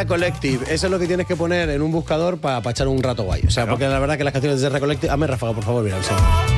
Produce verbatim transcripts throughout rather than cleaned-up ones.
Zerra Collective, eso es lo que tienes que poner en un buscador para pa echar un rato guay. O sea, claro. Porque la verdad que las canciones de Zerra Collective... Hazme ráfaga, por favor, mira, o sea.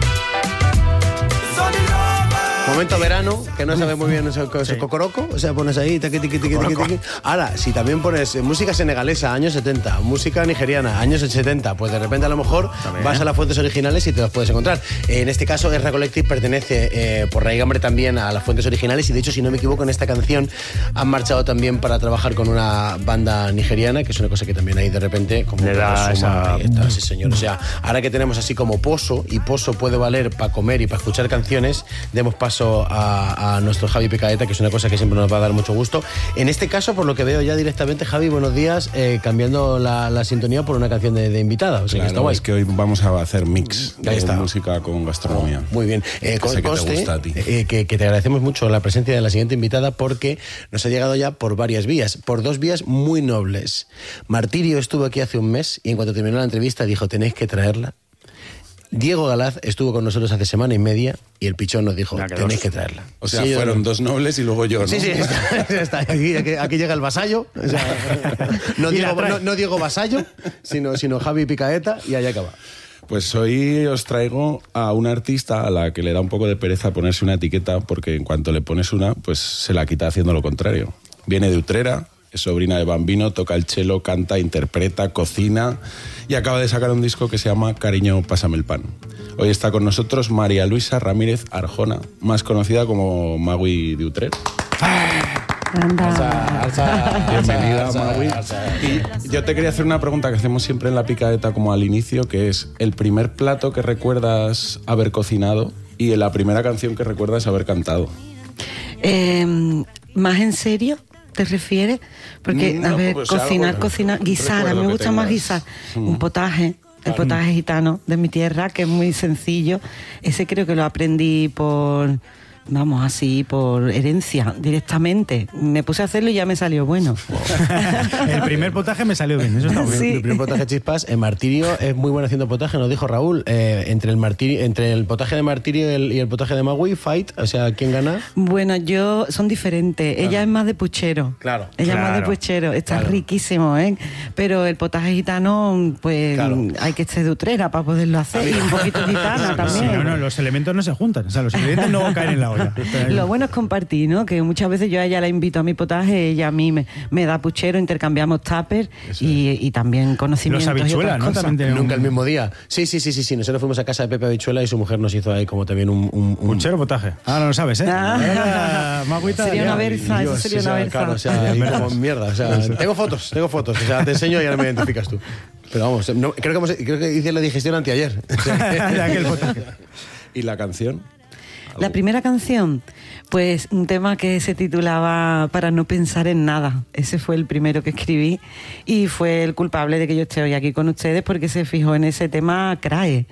Momento verano, que no sabes muy bien ese, ese sí. cocoroco, o sea, pones ahí, tiqui, tiqui, tiqui, tiqui, tiqui. Ahora, si también pones música senegalesa, años setenta, música nigeriana, años setenta, pues de repente a lo mejor también vas a las fuentes originales y te los puedes encontrar. En este caso, Zerra Collective pertenece eh, por raigambre también a las fuentes originales y de hecho, si no me equivoco, en esta canción han marchado también para trabajar con una banda nigeriana, que es una cosa que también hay de repente como le da esa... está, sí, señor. O sea, ahora que tenemos así como pozo, y pozo puede valer para comer y para escuchar canciones, demos paso A, a nuestro Javi Picaeta, que es una cosa que siempre nos va a dar mucho gusto. En este caso, por lo que veo ya directamente, Javi, buenos días, eh, cambiando la, la sintonía por una canción de, de invitada. O sea, claro, que está guay. Es que hoy vamos a hacer mix Ahí de está. música con gastronomía. Oh, muy bien. Eh, con, que conste, te gusta a ti. Eh, que, que te agradecemos mucho la presencia de la siguiente invitada porque nos ha llegado ya por varias vías, por dos vías muy nobles. Martirio estuvo aquí hace un mes y en cuanto terminó la entrevista dijo, tenéis que traerla. Diego Galaz estuvo con nosotros hace semana y media y el pichón nos dijo, tenéis que traerla. O sea, sí, fueron yo... dos nobles y luego yo, ¿no? Sí, sí, está, está. Aquí, aquí, aquí llega el vasallo. O sea, no, Diego, no, no Diego Vasallo, sino, sino Javi Picaeta y allá acaba. Pues hoy os traigo a una artista a la que le da un poco de pereza ponerse una etiqueta porque en cuanto le pones una, pues se la quita haciendo lo contrario. Viene de Utrera, es sobrina de Bambino, toca el cello, canta, interpreta, cocina y acaba de sacar un disco que se llama Cariño, pásame el pan. Hoy está con nosotros María Luisa Ramírez Arjona, más conocida como Magui de Utrera. Anda. Alza, alza, bienvenida, alza, Magui. Alza, alza. Y yo te quería hacer una pregunta que hacemos siempre en la Picaeta como al inicio, que es el primer plato que recuerdas haber cocinado y la primera canción que recuerdas haber cantado. Eh, ¿Más en serio te refieres? Porque, no, a ver, pues cocinar, algo, cocinar, guisar, a mí me gusta tengas. más guisar. Mm. Un potaje, el potaje gitano de mi tierra, que es muy sencillo. Ese creo que lo aprendí por... Vamos, así, por herencia, directamente. Me puse a hacerlo y ya me salió bueno. El primer potaje me salió bien, eso está bien. Sí. El primer potaje chispas, el Martirio es muy bueno haciendo potaje, nos dijo Raúl. Eh, entre, el martirio, entre el potaje de Martirio y el, y el potaje de Magui, fight, o sea, ¿quién gana? Bueno, yo, son diferentes. Claro. Ella es más de puchero. Claro. Ella claro. es más de puchero. Está claro. riquísimo, ¿eh? Pero el potaje gitano, pues, claro. hay que estar de Utrera para poderlo hacer. Y un poquito gitana también. Sí, no, no, los elementos no se juntan. O sea, los ingredientes no caen en la olla. Lo bueno es compartir, ¿no? Que muchas veces yo a ella la invito a mi potaje, ella a mí me, me da puchero, intercambiamos tupper y, y también conocimientos. Los habichuelas, ¿no? También Nunca un... el mismo día. Sí, sí, sí, sí, sí. Nosotros fuimos a casa de Pepe Habichuela y su mujer nos hizo ahí como también un... un, un... ¿Puchero o potaje? Ah, no lo sabes, ¿eh? Ah, Magüita, sería una versa, eso sería sí, una versa. Claro, o sea, como mierda. O sea, tengo fotos, tengo fotos. O sea, te enseño y ahora me identificas tú. Pero vamos, no, creo, que hemos, creo que hice la digestión anteayer. O sea, ¿Y la canción? La primera canción, pues un tema que se titulaba Para no pensar en nada. Ese fue el primero que escribí y fue el culpable de que yo esté hoy aquí con ustedes porque se fijó en ese tema Crae.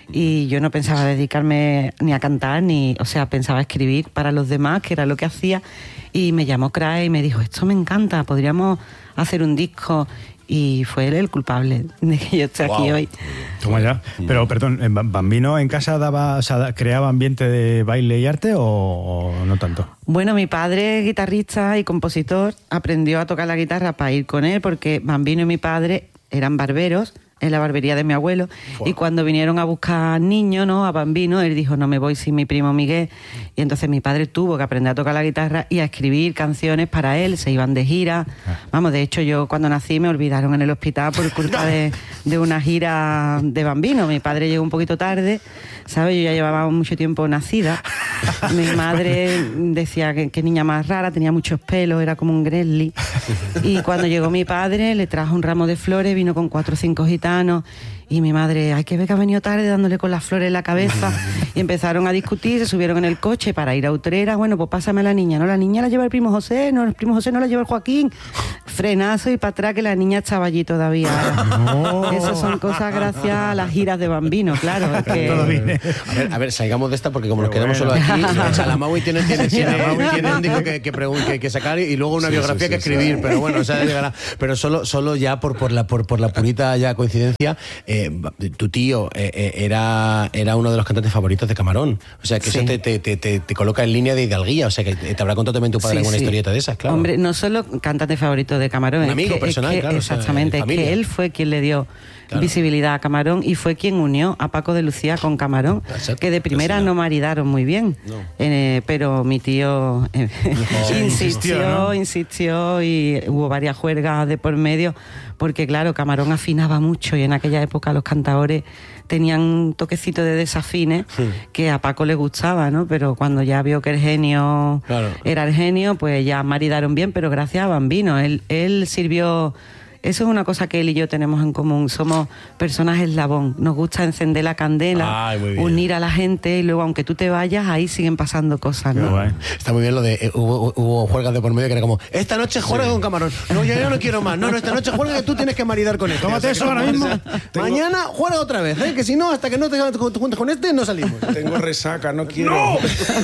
Y yo no pensaba dedicarme ni a cantar, ni, o sea, pensaba escribir para los demás, que era lo que hacía. Y me llamó Crae y me dijo, esto me encanta, podríamos hacer un disco. Y fue él el culpable de que yo esté wow. aquí hoy. Toma ya. Pero, perdón, ¿Bambino en casa daba, o sea, creaba ambiente de baile y arte o, o no tanto? Bueno, mi padre, guitarrista y compositor, aprendió a tocar la guitarra para ir con él porque Bambino y mi padre eran barberos en la barbería de mi abuelo. Wow. Y cuando vinieron a buscar niños, ¿no?, a Bambino, él dijo, no me voy sin mi primo Miguel. Y entonces mi padre tuvo que aprender a tocar la guitarra y a escribir canciones para él. Se iban de gira. Ah. Vamos, de hecho, yo cuando nací me olvidaron en el hospital por culpa de, de una gira de Bambino. Mi padre llegó un poquito tarde, ¿sabes? Yo ya llevaba mucho tiempo nacida. Mi madre decía que, que niña más rara, tenía muchos pelos, era como un Gremlin. Y cuando llegó mi padre, le trajo un ramo de flores, vino con cuatro o cinco gitanos. Y mi madre, hay que ver que ha venido tarde dándole con las flores en la cabeza. Y empezaron a discutir, se subieron en el coche para ir a Utrera. Bueno, pues pásame a la niña. No, la niña la lleva el primo José, no, el primo José no la lleva el Joaquín. Frenazo y para atrás que la niña estaba allí todavía. No. Esas son cosas gracias a las giras de Bambino, claro. Es que... Todo bien. A ver, a ver, salgamos de esta porque como Pero nos quedamos bueno. solo aquí, o sea, la Maui tiene, tiene, tiene, Maui tiene un disco que, que, que, que sacar y luego una sí, biografía sí, sí, que escribir. Sí. Pero bueno, o sea, llegará. Pero solo, solo ya por, por, la, por, por la purita ya coincidencia, eh, tu tío eh, era, era uno de los cantantes favoritos de Camarón. O sea, que sí. eso te, te, te, te, te coloca en línea de hidalguía. O sea, que te habrá contado también tu padre sí, alguna sí. historieta de esas, claro. Hombre, no solo cantante favorito de de Camarón. Un es amigo que, personal, es que, claro. Exactamente, O sea, es que él fue quien le dio claro. visibilidad a Camarón y fue quien unió a Paco de Lucía con Camarón, Exacto. que de primera no maridaron muy bien, no. eh, pero mi tío eh, no, insistió, ¿no? insistió y hubo varias juergas de por medio, porque claro, Camarón afinaba mucho y en aquella época los cantaores tenían un toquecito de desafines sí. que a Paco le gustaba, ¿no? Pero cuando ya vio que el genio claro. era el genio, pues ya maridaron bien, pero gracias a Bambino. Él, él sirvió... Eso es una cosa que él y yo tenemos en común. Somos personas eslabón. Nos gusta encender la candela, Ay, unir a la gente y luego, aunque tú te vayas, ahí siguen pasando cosas, ¿no? Bueno. Está muy bien lo de... Eh, hubo, hubo juergas de por medio que era como, esta noche juega sí. con Camarón. No, yo, yo no quiero más. No, no, esta noche juega que tú tienes que maridar con este. Tómate o sea, eso ahora mismo. Tengo... Mañana juega otra vez, ¿eh? Que si no, hasta que no te juntes con este, no salimos. Tengo resaca, no quiero... ¡No!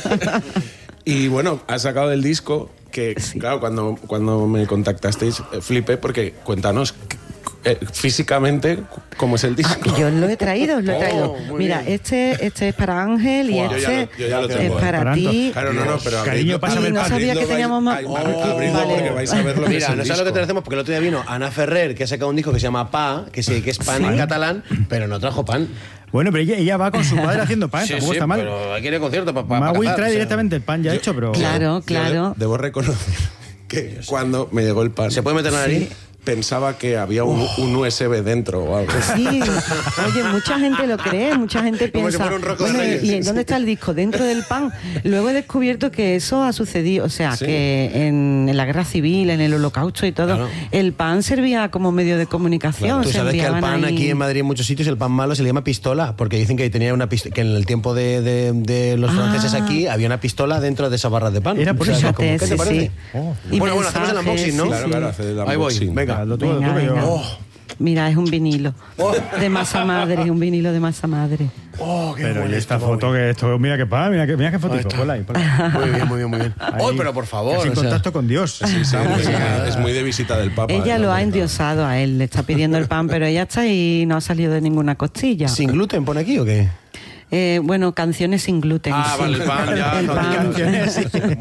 Y bueno, has sacado el disco que, sí. claro, cuando, cuando me contactasteis, eh, flipé porque cuéntanos eh, físicamente cómo es el disco. Ah, yo lo he traído, lo he traído. Oh, Mira, este, este es para Ángel y wow. este yo ya lo, yo ya lo tengo, es para eh. ti. Claro, no, no, pero cariño, pásame el pan. No sabía que teníamos más. Oh, abrirlo vale. porque vais a ver lo que Mira, es el no disco. sabes lo que te hacemos porque el otro día vino Ana Ferrer, que ha sacado un disco que se llama Pa, que, sí, que es pan ¿Sí? en catalán, pero no trajo pan. Bueno, pero ella, ella va con su padre haciendo pan, sí, tampoco sí, está mal. Pero aquí en el concierto para pa, Magui pa trae o sea, directamente el pan ya yo, hecho, pero... Claro, claro. Debo reconocer que cuando me llegó el pan... ¿Se puede meter en la nariz? Sí. Pensaba que había un, oh. un U S B dentro o algo. Sí, oye, mucha gente lo cree, mucha gente piensa, si bueno, ¿y dónde está el disco? Dentro del pan. Luego he descubierto que eso ha sucedido, o sea, sí. que en, en la guerra civil, en el holocausto y todo, claro. el pan servía como medio de comunicación. Claro. Tú sabes que el pan ahí... aquí en Madrid en muchos sitios, el pan malo se le llama pistola, porque dicen que tenía una pistola, que en el tiempo de, de, de los ah. franceses aquí había una pistola dentro de esas barras de pan. Era por o sea, eso. ¿qué te sí, parece? Sí. Oh. Bueno, bueno, hacemos el unboxing, ¿no? Sí, claro, claro, hacer el unboxing. Ahí voy, venga. Lo tuyo, venga, venga. Oh. Mira, es un vinilo oh. de masa madre, es un vinilo de masa madre. Oh, qué pero y esta foto que esto, mira que pa, mira que mira qué fotito, oh, ponla ahí, ponla ahí. Muy bien, muy bien, muy bien. Oh, pero por favor, sin o sea, contacto con Dios. Sí, sí, es, es muy de visita del Papa. Ella lo ha endiosado a él, le está pidiendo el pan, pero ella está y no ha salido de ninguna costilla. ¿Sin gluten pone aquí o qué? Eh, bueno, canciones sin gluten. Ah, sí. vale, el pan, ya. El no, pan. Canciones.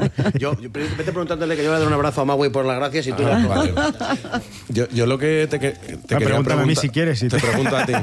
yo, yo, vete preguntándole que yo voy a dar un abrazo a Magui por las gracias y tú... Ah, vale. yo, yo lo que te, que, te ah, quería preguntar... a mí si quieres. Si te, te pregunto a ti.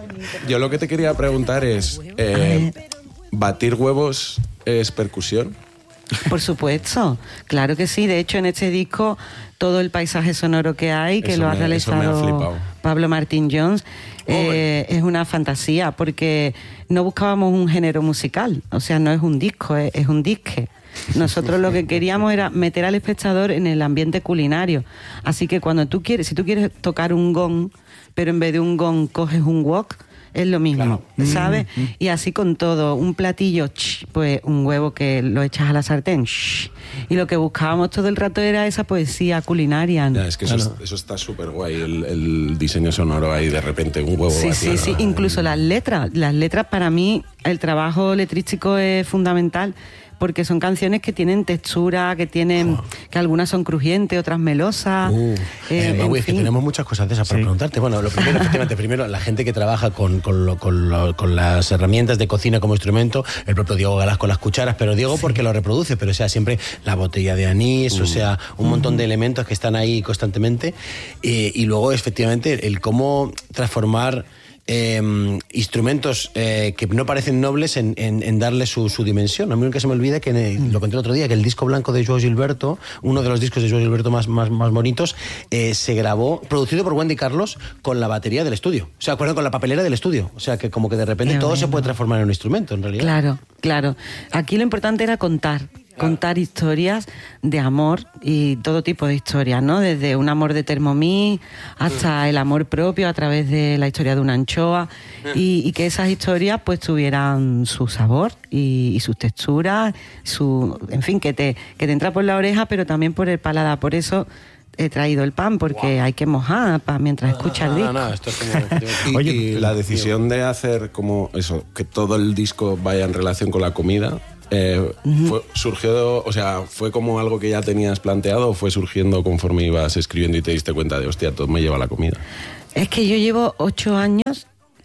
Yo lo que te quería preguntar es... Eh, ¿batir huevos es percusión? Por supuesto, claro que sí. De hecho, en este disco, todo el paisaje sonoro que hay, que eso lo ha me, realizado Pablo Martín Jones, eh, es una fantasía, porque no buscábamos un género musical. O sea, no es un disco, es, es un disque. Nosotros lo que queríamos era meter al espectador en el ambiente culinario. Así que cuando tú quieres, si tú quieres tocar un gong, pero en vez de un gong coges un wok, es lo mismo, claro. ¿sabes? Mm, mm. Y así con todo, un platillo, ch, pues un huevo que lo echas a la sartén, ch, y lo que buscábamos todo el rato era esa poesía culinaria, ¿no? Ya, es que eso, claro. es, eso está súper guay, el, el diseño sonoro ahí, de repente un huevo. Sí, sí, sí, incluso las letras, las letras para mí, el trabajo letrístico es fundamental, porque son canciones que tienen textura, que tienen oh. que algunas son crujientes, otras melosas. Uh, eh, eh, es que tenemos muchas cosas de esas para sí. preguntarte. Bueno, lo primero, efectivamente, primero, la gente que trabaja con, con, lo, con, lo, con las herramientas de cocina como instrumento, el propio Diego Galás con las cucharas, pero Diego sí. porque lo reproduce, pero o sea, siempre la botella de anís, uh. o sea, un uh-huh. montón de elementos que están ahí constantemente. Eh, y luego, efectivamente, el cómo transformar Eh, instrumentos eh, que no parecen nobles en, en, en darle su, su dimensión. A mí nunca se me olvida que, mm. lo conté el otro día, que el disco blanco de Joao Gilberto, uno de los discos de Joao Gilberto más, más, más bonitos, eh, se grabó, producido por Wendy Carlos, con la batería del estudio. O sea, con la papelera del estudio. O sea, que como que de repente Qué todo bueno. se puede transformar en un instrumento, en realidad. Claro, claro. Aquí lo importante era contar. Contar historias de amor y todo tipo de historias, ¿no? Desde un amor de Thermomix hasta el amor propio a través de la historia de una anchoa y, y que esas historias pues tuvieran su sabor y, y sus texturas, su, en fin, que te, que te entra por la oreja pero también por el paladar. Por eso he traído el pan, porque wow. hay que mojar para mientras no, escucha no, el disco. No, no, esto es como... y, Oye, y la decisión de hacer como eso, que todo el disco vaya en relación con la comida... Eh, uh-huh. fue, surgió, o sea, ¿fue como algo que ya tenías planteado o fue surgiendo conforme ibas escribiendo y te diste cuenta de, hostia, todo me lleva a la comida? Es que yo llevo ocho años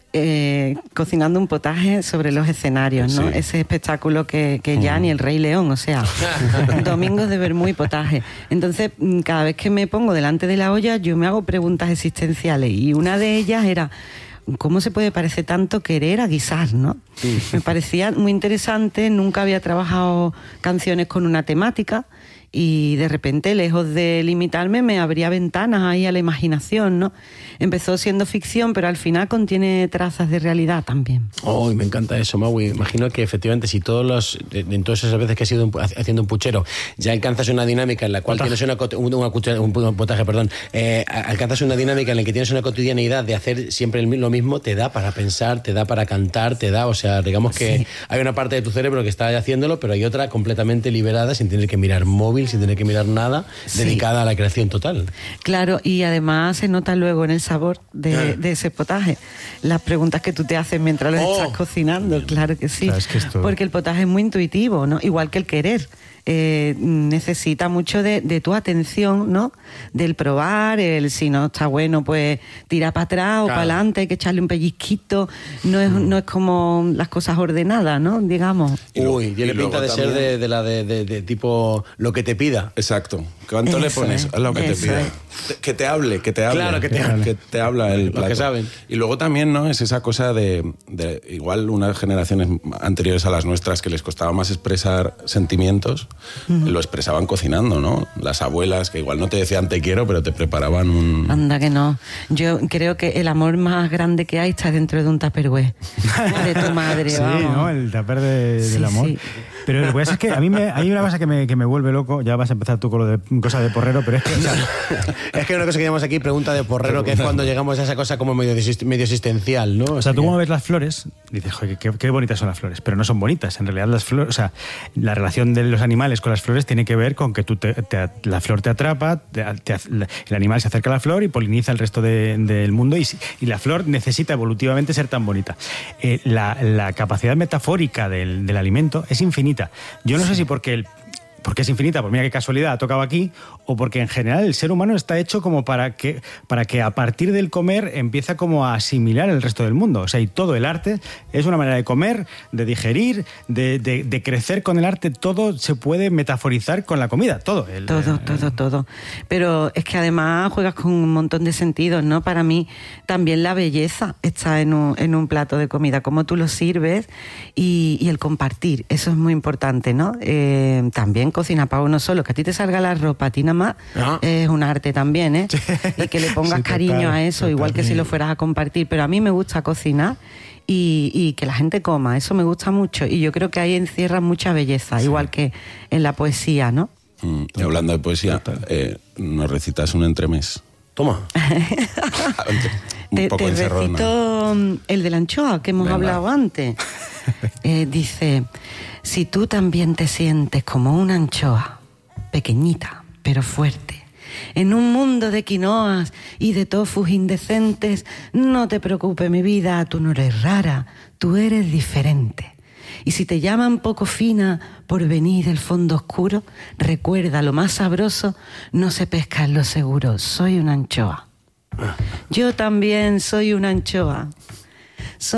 eh, cocinando un potaje sobre los escenarios, ¿no? Sí. Ese espectáculo que, que ya mm. ni el Rey León, o sea, domingos de vermú y potaje. Entonces, cada vez que me pongo delante de la olla, yo me hago preguntas existenciales y una de ellas era: ¿cómo se puede parecer tanto querer a guisar, no? Sí. Me parecía muy interesante, nunca había trabajado canciones con una temática y de repente, lejos de limitarme, me abría ventanas ahí a la imaginación, ¿no? Empezó siendo ficción, pero al final contiene trazas de realidad también. Oh, me encanta eso, Maui. Imagino que efectivamente, si todos los, en todas esas veces que has ido un, haciendo un puchero, ya alcanzas una dinámica en la cual potaje. tienes una, una, una, un potaje, perdón, eh, alcanzas una dinámica en la que tienes una cotidianidad de hacer siempre lo mismo, te da para pensar, te da para cantar, te da, o sea, digamos que sí. hay una parte de tu cerebro que está haciéndolo, pero hay otra completamente liberada, sin tener que mirar móvil, sin tener que mirar nada, sí. dedicada a la creación total. Claro, y además se nota luego en el sabor de, de ese potaje. Las preguntas que tú te haces mientras lo oh. estás cocinando, claro que sí. Claro, es que esto... Porque el potaje es muy intuitivo, ¿no? Igual que el querer. Eh, necesita mucho de, de tu atención, ¿no? Del probar, el si no está bueno, pues tira para atrás o claro. para adelante, hay que echarle un pellizquito. No es, mm. no es como las cosas ordenadas, ¿no? Digamos. Uy, tiene pinta de también... ser de, de la de, de, de tipo lo que te pida. Exacto. ¿Cuánto eso le pones es, a lo que te pida? Es. Que te hable, que te hable. Claro, que te hable. Que te habla el plato. Lo que saben. Y luego también, ¿no? Es esa cosa de, de igual unas generaciones anteriores a las nuestras que les costaba más expresar sentimientos, uh-huh. lo expresaban cocinando, ¿no? Las abuelas que igual no te decían te quiero, pero te preparaban un... Anda que no. Yo creo que el amor más grande que hay está dentro de un tupperware. De tu madre, sí, vamos. ¿no? El tupper de, sí, del amor. Sí. Pero lo que pasa es que a mí me, hay una cosa que me, que me vuelve loco. Ya vas a empezar tú con lo de cosas de porrero, pero es que... O sea, es que una cosa que llamamos aquí pregunta de porrero, que es cuando llegamos a esa cosa como medio, medio existencial, ¿no? O sea, tú cuando ves las flores, dices, joder, qué, qué bonitas son las flores, pero no son bonitas. En realidad las flores, o sea, la relación de los animales con las flores tiene que ver con que tú te, te, la flor te atrapa, te, te, el animal se acerca a la flor y poliniza el resto de, del mundo y, y la flor necesita evolutivamente ser tan bonita. Eh, la, la capacidad metafórica del, del alimento es infinita. Yo no sé si porque el porque es infinita, pues mira qué casualidad ha tocado aquí, o porque en general el ser humano está hecho como para que, para que a partir del comer empieza como a asimilar el resto del mundo. O sea, y todo el arte es una manera de comer, de digerir, de, de, de crecer con el arte. Todo se puede metaforizar con la comida, todo. El, todo, el, todo, todo. Pero es que además juegas con un montón de sentidos, ¿no? Para mí también la belleza está en un, en un plato de comida, cómo tú lo sirves y, y el compartir, eso es muy importante, ¿no? Eh, también cocina para uno solo, que a ti te salga la ropa, a ti nada más, ¿no? Es un arte también, ¿eh? Y que le pongas sí, cariño total, a eso, total, igual que si lo fueras a compartir. Pero a mí me gusta cocinar y, y que la gente coma, eso me gusta mucho. Y yo creo que ahí encierra mucha belleza, sí. igual que en la poesía, ¿no? Mm, y hablando de poesía, eh, nos recitas un entremés. Toma. un te, poco te recito el de la anchoa, que hemos Venga. hablado antes. Eh, dice: si tú también te sientes como una anchoa, pequeñita pero fuerte, en un mundo de quinoas y de tofus indecentes, no te preocupes, mi vida, tú no eres rara, tú eres diferente. Y si te llaman poco fina por venir del fondo oscuro, recuerda, lo más sabroso no se pesca en lo seguro. Soy una anchoa. Yo también soy una anchoa.